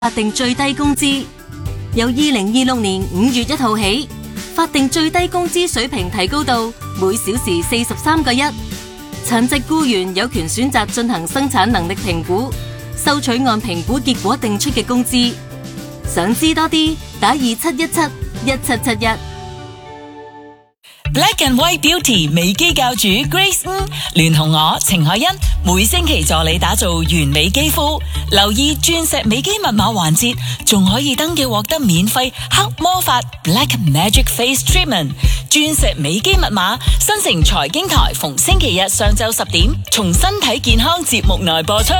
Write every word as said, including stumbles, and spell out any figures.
法定最低工資。由二零二六年五月一號起，法定最低工資水平提高到每小時四十三個一。殘疾僱員有權選擇進行生產能力評估，收取按評估結果定出嘅工資。想知多啲，打二七一七一七七一。 Black and White Beauty 美肌教主 Grace 吳聯同我程海欣每星期助你打造完美肌膚，留意鑽石美肌密碼環節，仲可以登記獲得免費黑魔法 Black Magic Face Treatment。鑽石美肌密碼新城財經台逢星期日上晝十點從身體健康節目內播出。